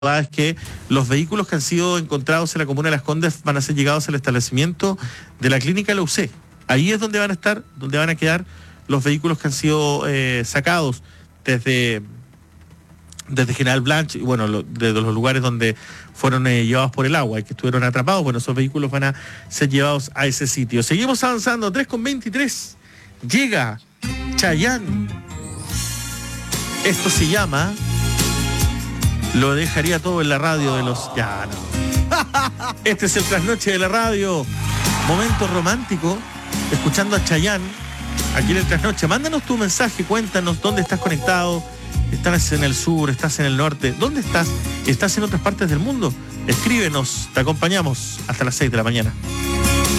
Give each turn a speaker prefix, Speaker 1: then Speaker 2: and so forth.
Speaker 1: es que los vehículos que han sido encontrados en la comuna de Las Condes van a ser llegados al establecimiento de la clínica La UC. Ahí es donde van a estar, donde van a quedar los vehículos que han sido sacados desde General Blanche, y bueno, de los lugares donde fueron llevados por el agua y que estuvieron atrapados. Bueno, esos vehículos van a ser llevados a ese sitio. Seguimos avanzando, 3:23. Llega Chayanne. Esto se llama Lo dejaría todo en la radio de los... Ya, no. Este es el trasnoche de la radio. Momento romántico, escuchando a Chayanne aquí en el trasnoche. Mándanos tu mensaje, cuéntanos dónde estás conectado. ¿Estás en el sur? ¿Estás en el norte? ¿Dónde estás? ¿Estás en otras partes del mundo? Escríbenos, te acompañamos hasta las 6 de la mañana.